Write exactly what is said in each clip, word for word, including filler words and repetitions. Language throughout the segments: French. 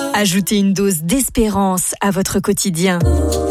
Ajoutez une dose d'espérance à votre quotidien.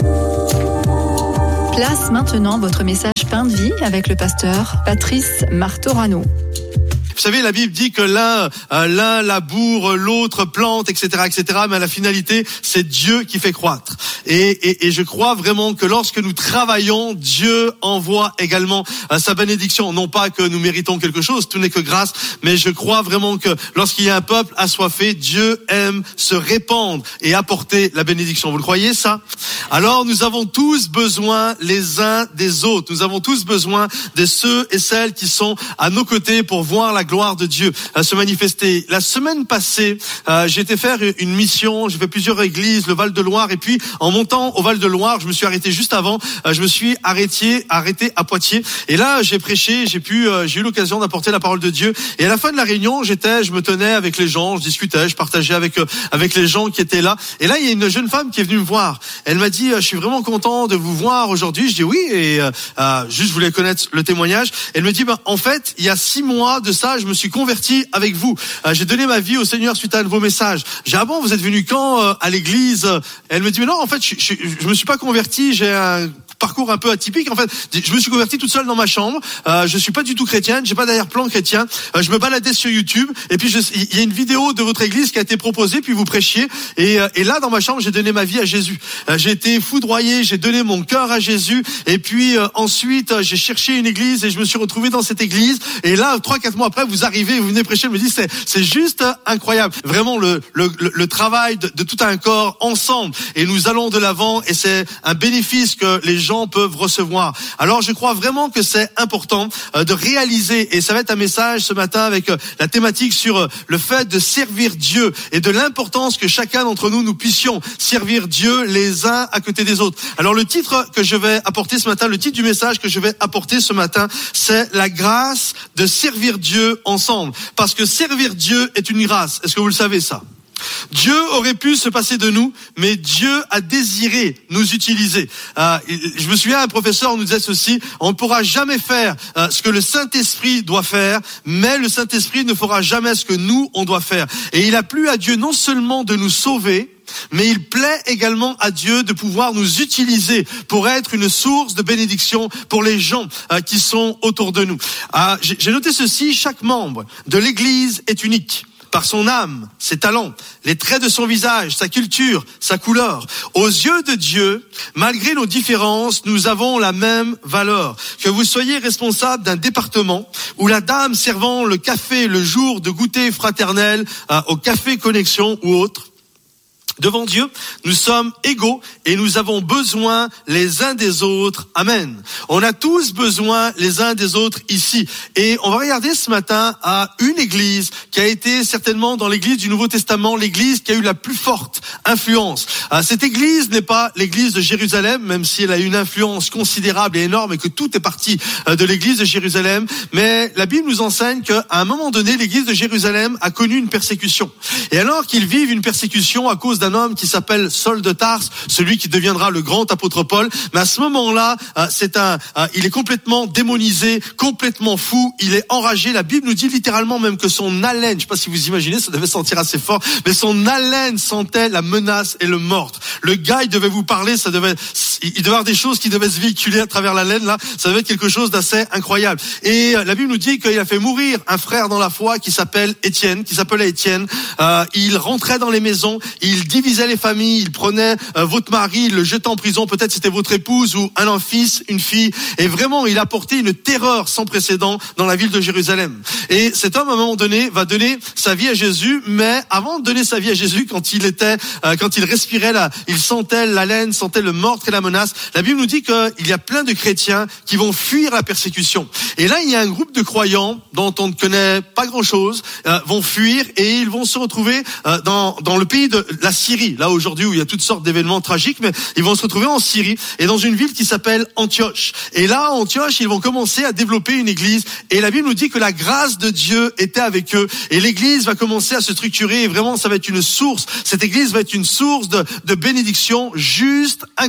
Place maintenant votre message Pain de vie avec le pasteur Patrice Martorano. Vous savez, la Bible dit que l'un, euh, l'un laboure, l'autre plante, et cetera, et cetera. Mais à la finalité, c'est Dieu qui fait croître. Et, et, et je crois vraiment que lorsque nous travaillons, Dieu envoie également euh, sa bénédiction. Non pas que nous méritons quelque chose, tout n'est que grâce, mais je crois vraiment que lorsqu'il y a un peuple assoiffé, Dieu aime se répandre et apporter la bénédiction. Vous le croyez, ça? Alors, nous avons tous besoin les uns des autres. Nous avons tous besoin de ceux et celles qui sont à nos côtés pour voir la gloire de Dieu à se manifester. La semaine passée, euh, j'ai été faire une mission, j'ai fait plusieurs églises, le Val-de-Loire, et puis en montant au Val-de-Loire, je me suis arrêté juste avant, euh, je me suis arrêté, arrêté à Poitiers, et là j'ai prêché, j'ai pu, euh, j'ai eu l'occasion d'apporter la parole de Dieu, et à la fin de la réunion, j'étais, je me tenais avec les gens, je discutais, je partageais avec euh, avec les gens qui étaient là, et là il y a une jeune femme qui est venue me voir, elle m'a dit, je suis vraiment content de vous voir aujourd'hui, je dis oui, et euh, euh, juste je voulais connaître le témoignage, elle me dit, ben, en fait, il y a six mois de ça, je me suis converti avec vous. Euh, j'ai donné ma vie au Seigneur suite à un de vos messages. J'ai dit, ah bon, vous êtes venu quand euh, à l'église? Elle me dit, mais non, en fait, je, je, je me suis pas converti, j'ai un parcours un peu atypique. En fait, je me suis converti toute seule dans ma chambre. Euh, je suis pas du tout chrétienne, j'ai pas d'arrière-plan chrétien. Euh, je me baladais sur YouTube et puis je, il y a une vidéo de votre église qui a été proposée, puis vous prêchiez. Et, et là, dans ma chambre, j'ai donné ma vie à Jésus. Euh, j'ai été foudroyé, j'ai donné mon cœur à Jésus. Et puis euh, ensuite, j'ai cherché une église et je me suis retrouvé dans cette église. Et là, trois, quatre mois après, vous arrivez, vous venez prêcher, je me dis c'est c'est juste incroyable. Vraiment le le le, le travail de, de tout un corps ensemble. Et nous allons de l'avant et c'est un bénéfice que les gens peuvent recevoir. Alors je crois vraiment que c'est important euh, de réaliser, et ça va être un message ce matin avec euh, la thématique sur euh, le fait de servir Dieu et de l'importance que chacun d'entre nous, nous puissions servir Dieu les uns à côté des autres. Alors le titre que je vais apporter ce matin, le titre du message que je vais apporter ce matin, c'est la grâce de servir Dieu ensemble. Parce que servir Dieu est une grâce. Est-ce que vous le savez ça? Dieu aurait pu se passer de nous, mais Dieu a désiré nous utiliser. Euh, je me souviens, un professeur nous disait ceci, on ne pourra jamais faire euh, ce que le Saint-Esprit doit faire, mais le Saint-Esprit ne fera jamais ce que nous, on doit faire. Et il a plu à Dieu non seulement de nous sauver, mais il plaît également à Dieu de pouvoir nous utiliser pour être une source de bénédiction pour les gens euh, qui sont autour de nous. Euh, j'ai, j'ai noté ceci, chaque membre de l'Église est unique. Par son âme, ses talents, les traits de son visage, sa culture, sa couleur. Aux yeux de Dieu, malgré nos différences, nous avons la même valeur. Que vous soyez responsable d'un département ou la dame servant le café le jour de goûter fraternel euh, au Café Connexion ou autre. Devant Dieu, nous sommes égaux et nous avons besoin les uns des autres. Amen. On a tous besoin les uns des autres ici. Et on va regarder ce matin à une église qui a été certainement dans l'église du Nouveau Testament, l'église qui a eu la plus forte influence. Cette église n'est pas l'église de Jérusalem, même si elle a eu une influence considérable et énorme et que tout est parti de l'église de Jérusalem. Mais la Bible nous enseigne qu'à un moment donné, l'église de Jérusalem a connu une persécution. Et alors qu'ils vivent une persécution à cause d'un un homme qui s'appelle Saul de Tarse, celui qui deviendra le grand apôtre Paul. Mais à ce moment-là, euh, c'est un, euh, il est complètement démonisé, complètement fou, il est enragé. La Bible nous dit littéralement même que son haleine, je ne sais pas si vous imaginez, ça devait sentir assez fort, mais son haleine sentait la menace et le meurtre. Le gars, il devait vous parler, ça devait, il devait y avoir des choses qui devaient se véhiculer à travers la laine, là. Ça devait être quelque chose d'assez incroyable. Et euh, la Bible nous dit qu'il a fait mourir un frère dans la foi qui s'appelle Étienne, qui s'appelait Étienne. Euh, il rentrait dans les maisons, il divisait les familles, il prenait euh, votre mari, il le jetait en prison, peut-être c'était votre épouse ou un fils, une fille, et vraiment il a porté une terreur sans précédent dans la ville de Jérusalem. Et cet homme à un moment donné va donner sa vie à Jésus, mais avant de donner sa vie à Jésus, quand il était, euh, quand il respirait là, il sentait l'haleine, sentait le meurtre et la menace. La Bible nous dit qu'il y a plein de chrétiens qui vont fuir la persécution. Et là il y a un groupe de croyants dont on ne connaît pas grand-chose, euh, vont fuir et ils vont se retrouver euh, dans dans le pays de la Syrie, là aujourd'hui où il y a toutes sortes d'événements tragiques, mais ils vont se retrouver en Syrie et dans une ville qui s'appelle Antioche. Et là, à Antioche, ils vont commencer à développer une église et la Bible nous dit que la grâce de Dieu était avec eux et l'église va commencer à se structurer et vraiment ça va être une source, cette église va être une source de, de bénédiction juste incroyable.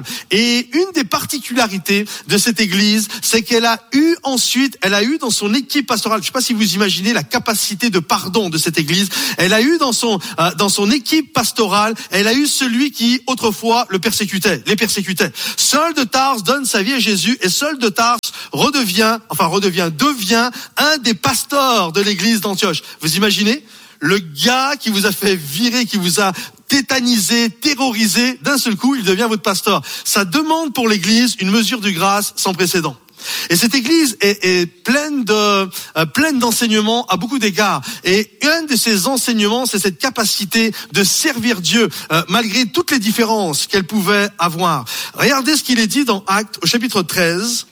Et une des particularités de cette église, c'est qu'elle a eu ensuite, elle a eu dans son équipe pastorale, je ne sais pas si vous imaginez la capacité de pardon de cette église, elle a eu dans son euh, dans son équipe pastorale, elle a eu celui qui autrefois le persécutait, les persécutait. Saul de Tarse donne sa vie à Jésus et Saul de Tarse redevient, enfin redevient, devient un des pasteurs de l'église d'Antioche. Vous imaginez ? Le gars qui vous a fait virer, qui vous a tétanisé, terrorisé, d'un seul coup, il devient votre pasteur. Ça demande pour l'église une mesure de grâce sans précédent. Et cette église est, est pleine de euh, pleine d'enseignements à beaucoup d'égards. Et un de ces enseignements, c'est cette capacité de servir Dieu euh, malgré toutes les différences qu'elle pouvait avoir. Regardez ce qu'il est dit dans Actes au chapitre treize,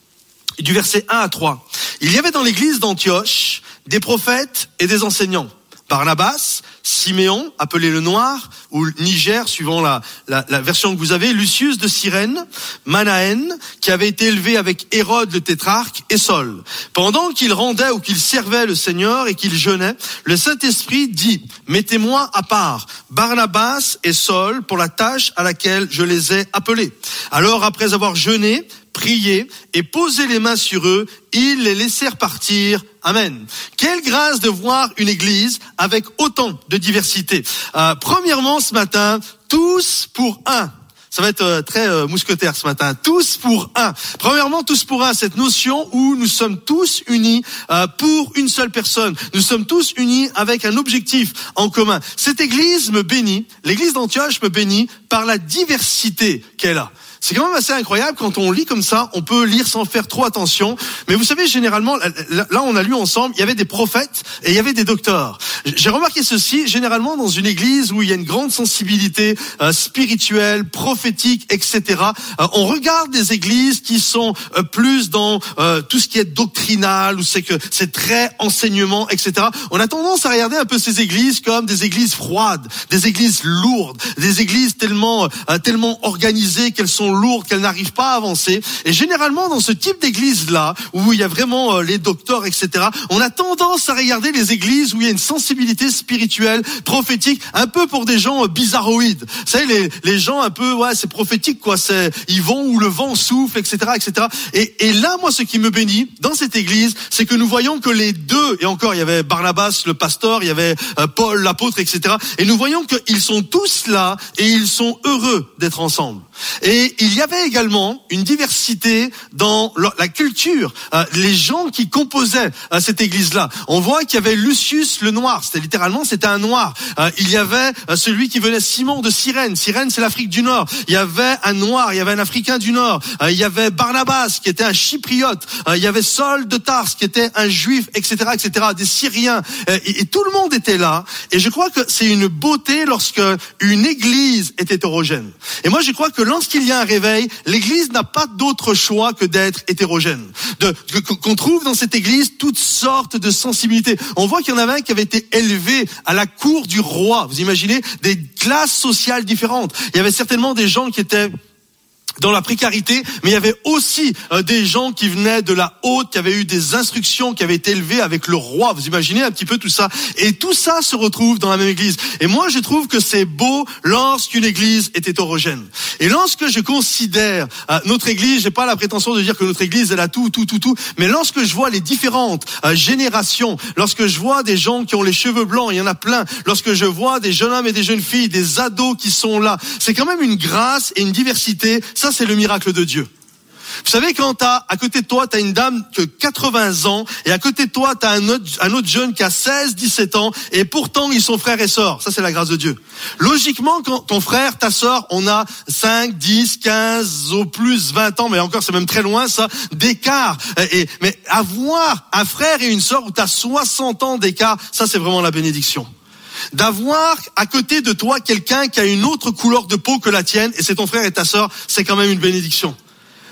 du verset un à trois. Il y avait dans l'église d'Antioche des prophètes et des enseignants. Barnabas, Siméon, appelé le Noir, ou Niger, suivant la, la, la version que vous avez, Lucius de Cyrène, Manaën, qui avait été élevé avec Hérode le tétrarque, et Saul. Pendant qu'il rendait ou qu'il servait le Seigneur et qu'il jeûnait, le Saint-Esprit dit, « Mettez-moi à part Barnabas et Saul pour la tâche à laquelle je les ai appelés. » Alors, après avoir jeûné, prié et posé les mains sur eux, ils les laissèrent partir. Amen. Quelle grâce de voir une église avec autant de diversité. Euh, premièrement, ce matin, tous pour un. Ça va être euh, très euh, mousquetaire ce matin. Tous pour un. Premièrement, tous pour un. Cette notion où nous sommes tous unis euh, pour une seule personne. Nous sommes tous unis avec un objectif en commun. Cette église me bénit, l'église d'Antioche me bénit par la diversité qu'elle a. C'est quand même assez incroyable quand on lit comme ça, on peut lire sans faire trop attention. Mais vous savez, généralement, là on a lu ensemble, il y avait des prophètes et il y avait des docteurs. J'ai remarqué ceci, généralement dans une église où il y a une grande sensibilité euh, spirituelle, prophétique, et cetera. Euh, on regarde des églises qui sont euh, plus dans euh, tout ce qui est doctrinal, où c'est que c'est très enseignement, et cetera. On a tendance à regarder un peu ces églises comme des églises froides, des églises lourdes, des églises tellement euh, tellement organisées qu'elles sont lourdes, qu'elles n'arrivent pas à avancer. Et généralement, dans ce type d'église-là, où il y a vraiment euh, les docteurs, et cetera, on a tendance à regarder les églises où il y a une sensibilité spirituelle, prophétique, un peu pour des gens euh, bizarroïdes. Vous savez, les, les gens un peu, ouais, c'est prophétique, quoi. C'est, ils vont où le vent souffle, et cetera, et cetera. Et, et là, moi, ce qui me bénit dans cette église, c'est que nous voyons que les deux, et encore, il y avait Barnabas, le pasteur, il y avait euh, Paul, l'apôtre, et cetera. Et nous voyons qu'ils sont tous là et ils sont heureux d'être ensemble. Et il y avait également une diversité dans la culture, euh, les gens qui composaient euh, cette église-là. On voit qu'il y avait Lucius le Noir, c'était littéralement c'était un noir. Euh, il y avait euh, celui qui venait Simon de Cyrène. Cyrène, c'est l'Afrique du Nord. Il y avait un noir, il y avait un Africain du Nord. Euh, il y avait Barnabas qui était un Chypriote. Euh, il y avait Saul de Tarse qui était un Juif, et cetera, et cetera. Des Syriens. Euh, et, et tout le monde était là. Et je crois que c'est une beauté lorsque une église est hétérogène. Et moi, je crois que lorsqu'il y a un réveil, l'église n'a pas d'autre choix que d'être hétérogène. De, que, qu'on trouve dans cette église toutes sortes de sensibilités. On voit qu'il y en avait un qui avait été élevé à la cour du roi. Vous imaginez des classes sociales différentes. Il y avait certainement des gens qui étaient dans la précarité, mais il y avait aussi euh, des gens qui venaient de la haute, qui avaient eu des instructions, qui avaient été élevés avec le roi. Vous imaginez un petit peu tout ça. Et tout ça se retrouve dans la même église. Et moi, je trouve que c'est beau lorsqu'une église est hétérogène. Et lorsque je considère euh, notre église, j'ai pas la prétention de dire que notre église, elle a tout, tout, tout, tout, mais lorsque je vois les différentes euh, générations, lorsque je vois des gens qui ont les cheveux blancs, il y en a plein, lorsque je vois des jeunes hommes et des jeunes filles, des ados qui sont là, c'est quand même une grâce et une diversité. Ça, c'est le miracle de Dieu. Vous savez, quand t'as, à côté de toi, t'as une dame de quatre-vingts ans, et à côté de toi, t'as un autre, un autre jeune qui a seize, dix-sept ans, et pourtant, ils sont frères et sœurs. Ça, c'est la grâce de Dieu. Logiquement, quand ton frère, ta sœur, on a cinq, dix, quinze, au plus vingt ans, mais encore, c'est même très loin, ça, d'écart. Et, mais avoir un frère et une sœur où t'as soixante ans d'écart, ça, c'est vraiment la bénédiction. D'avoir à côté de toi quelqu'un qui a une autre couleur de peau que la tienne, et c'est ton frère et ta sœur, c'est quand même une bénédiction.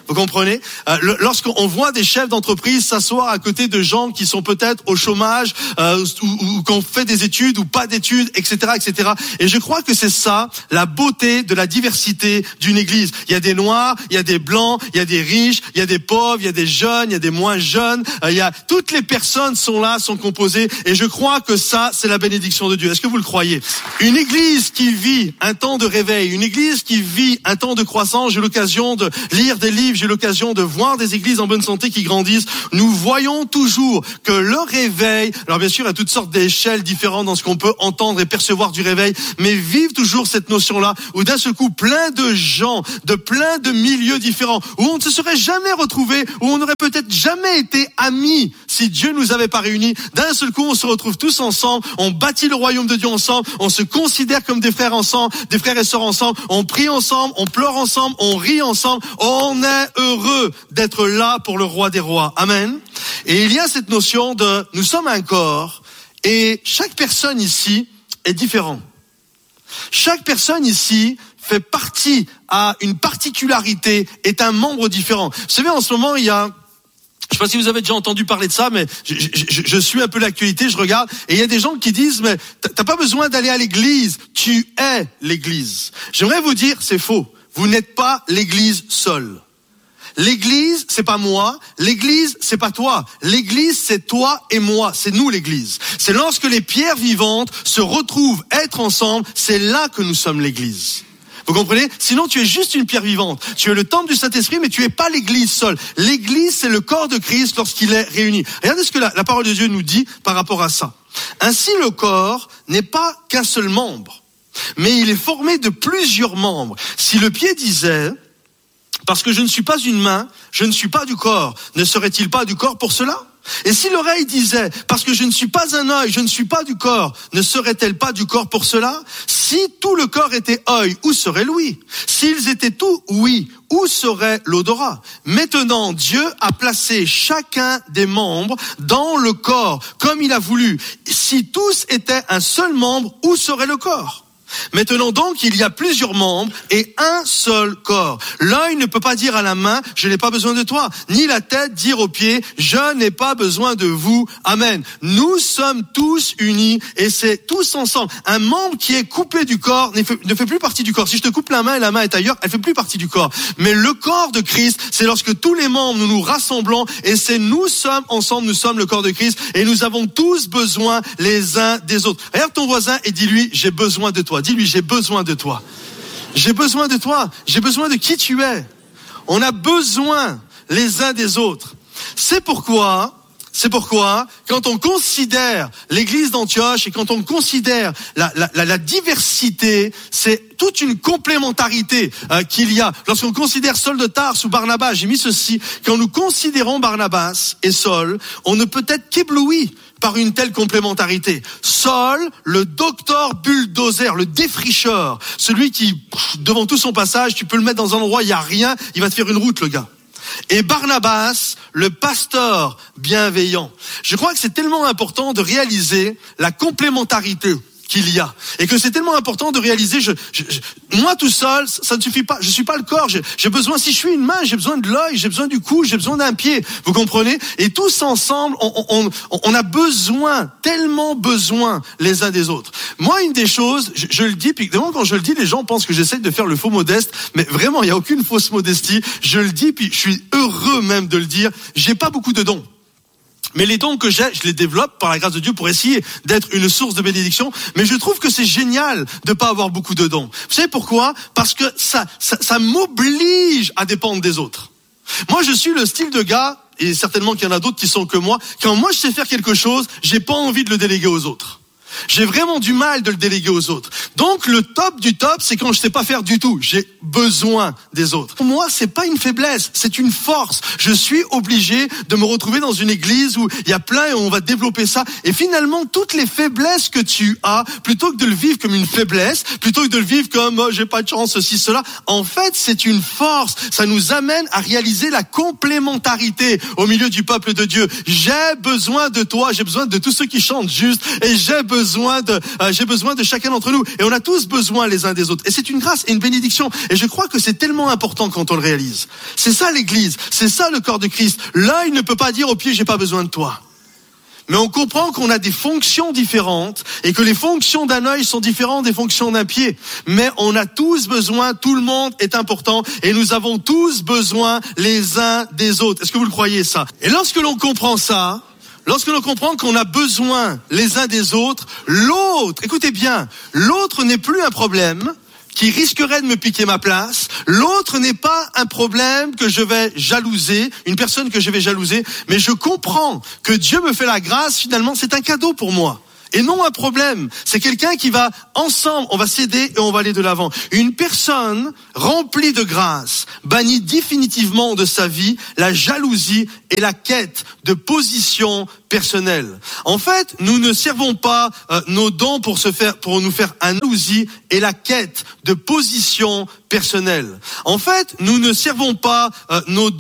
Vous comprenez? euh, le, Lorsqu'on voit des chefs d'entreprise s'asseoir à côté de gens qui sont peut-être au chômage, euh, ou, ou, ou qu'on fait des études ou pas d'études, et cetera, et cetera. Et je crois que c'est ça, la beauté de la diversité d'une église. Il y a des noirs, il y a des blancs, il y a des riches, il y a des pauvres, il y a des jeunes, il y a des moins jeunes. Euh, il y a toutes les personnes sont là, sont composées. Et je crois que ça, c'est la bénédiction de Dieu. Est-ce que vous le croyez? Une église qui vit un temps de réveil, une église qui vit un temps de croissance. J'ai eu l'occasion de lire des livres, j'ai eu l'occasion de voir des églises en bonne santé qui grandissent. Nous voyons toujours que le réveil, alors bien sûr, il y a toutes sortes d'échelles différentes dans ce qu'on peut entendre et percevoir du réveil, mais vivent toujours cette notion-là où d'un seul coup, plein de gens, de plein de milieux différents, où on ne se serait jamais retrouvé, où on n'aurait peut-être jamais été amis si Dieu nous avait pas réunis. D'un seul coup, on se retrouve tous ensemble, on bâtit le royaume de Dieu ensemble, on se considère comme des frères ensemble, des frères et sœurs ensemble, on prie ensemble, on pleure ensemble, on rit ensemble, on est heureux d'être là pour le roi des rois. Amen. Et il y a cette notion de, nous sommes un corps, et chaque personne ici est différente. Chaque personne ici fait partie, a une particularité, est un membre différent. Vous savez, en ce moment, il y a, je sais pas si vous avez déjà entendu parler de ça, mais je, je, je suis un peu l'actualité, je regarde, et il y a des gens qui disent, mais t'as pas besoin d'aller à l'église, tu es l'église. J'aimerais vous dire, c'est faux. Vous n'êtes pas l'église seule. L'église, c'est pas moi. L'église, c'est pas toi. L'église, c'est toi et moi. C'est nous, l'église. C'est lorsque les pierres vivantes se retrouvent être ensemble, c'est là que nous sommes l'église. Vous comprenez? Sinon, tu es juste une pierre vivante. Tu es le temple du Saint-Esprit, mais tu es pas l'église seule. L'église, c'est le corps de Christ lorsqu'il est réuni. Regardez ce que la, la parole de Dieu nous dit par rapport à ça. Ainsi, le corps n'est pas qu'un seul membre, mais il est formé de plusieurs membres. Si le pied disait, parce que je ne suis pas une main, je ne suis pas du corps, ne serait-il pas du corps pour cela? Et si l'oreille disait, parce que je ne suis pas un œil, je ne suis pas du corps, ne serait-elle pas du corps pour cela? Si tout le corps était œil, où serait l'ouïe? S'ils étaient tout ouïe, où serait l'odorat? Maintenant, Dieu a placé chacun des membres dans le corps, comme il a voulu. Si tous étaient un seul membre, où serait le corps? Maintenant donc, il y a plusieurs membres et un seul corps. L'œil ne peut pas dire à la main, je n'ai pas besoin de toi, ni la tête dire aux pieds, je n'ai pas besoin de vous. Amen. Nous sommes tous unis et c'est tous ensemble. Un membre qui est coupé du corps ne fait, ne fait plus partie du corps. Si je te coupe la main et la main est ailleurs, elle fait plus partie du corps. Mais le corps de Christ, c'est lorsque tous les membres nous nous rassemblons et c'est nous sommes ensemble, nous sommes le corps de Christ et nous avons tous besoin les uns des autres. Regarde ton voisin et dis-lui, j'ai besoin de toi. Dis-lui, j'ai besoin de toi. J'ai besoin de toi. J'ai besoin de qui tu es. On a besoin les uns des autres. C'est pourquoi, c'est pourquoi, quand on considère l'église d'Antioche et quand on considère la, la, la, la diversité, c'est toute une complémentarité euh, qu'il y a. Lorsqu'on considère Saul de Tarse ou Barnabas, j'ai mis ceci, quand nous considérons Barnabas et Saul, on ne peut être qu'ébloui par une telle complémentarité. Saul, le docteur bulldozer, le défricheur, celui qui, pff, devant tout son passage, tu peux le mettre dans un endroit, il n'y a rien, il va te faire une route, le gars. Et Barnabas, le pasteur bienveillant. Je crois que c'est tellement important de réaliser la complémentarité qu'il y a. Et que c'est tellement important de réaliser, je, je, je, moi tout seul, ça ne suffit pas. Je suis pas le corps. J'ai, j'ai besoin, si je suis une main, j'ai besoin de l'œil, j'ai besoin du cou, j'ai besoin d'un pied. Vous comprenez? Et tous ensemble, on, on, on, on a besoin, tellement besoin les uns des autres. Moi, une des choses, je, je le dis, puis évidemment, quand je le dis, les gens pensent que j'essaie de faire le faux modeste, mais vraiment, il n'y a aucune fausse modestie. Je le dis, puis je suis heureux même de le dire. J'ai pas beaucoup de dons. Mais les dons que j'ai, je les développe par la grâce de Dieu pour essayer d'être une source de bénédiction. Mais je trouve que c'est génial de pas avoir beaucoup de dons. Vous savez pourquoi? Parce que ça, ça, ça m'oblige à dépendre des autres. Moi, je suis le style de gars, et certainement qu'il y en a d'autres qui sont que moi, quand moi je sais faire quelque chose, j'ai pas envie de le déléguer aux autres. J'ai vraiment du mal de le déléguer aux autres. Donc le top du top, c'est quand je sais pas faire du tout. J'ai besoin des autres. Pour moi, c'est pas une faiblesse, c'est une force. Je suis obligé de me retrouver dans une église où il y a plein et on va développer ça. Et finalement, toutes les faiblesses que tu as, plutôt que de le vivre comme une faiblesse, plutôt que de le vivre comme oh, j'ai pas de chance, ceci, cela, en fait, c'est une force. Ça nous amène à réaliser la complémentarité au milieu du peuple de Dieu. J'ai besoin de toi, j'ai besoin de tous ceux qui chantent juste et j'ai besoin besoin de, euh, j'ai besoin de chacun d'entre nous. Et on a tous besoin les uns des autres. Et c'est une grâce et une bénédiction. Et je crois que c'est tellement important quand on le réalise. C'est ça l'Église. C'est ça le corps de Christ. L'un, il ne peut pas dire au pied, j'ai pas besoin de toi. Mais on comprend qu'on a des fonctions différentes et que les fonctions d'un œil sont différentes des fonctions d'un pied. Mais on a tous besoin, tout le monde est important et nous avons tous besoin les uns des autres. Est-ce que vous le croyez ça? Et lorsque l'on comprend ça, lorsque l'on comprend qu'on a besoin les uns des autres, l'autre, écoutez bien, l'autre n'est plus un problème qui risquerait de me piquer ma place. L'autre n'est pas un problème que je vais jalouser, une personne que je vais jalouser, mais je comprends que Dieu me fait la grâce, finalement, c'est un cadeau pour moi. Et non un problème. C'est quelqu'un qui va, ensemble, on va s'aider et on va aller de l'avant. Une personne remplie de grâce bannit définitivement de sa vie la jalousie et la quête de position personnelle. En fait, nous ne servons pas euh, nos dons pour se faire, pour nous faire un jalousie et la quête de position personnelle. En fait, nous ne servons pas euh, nos dons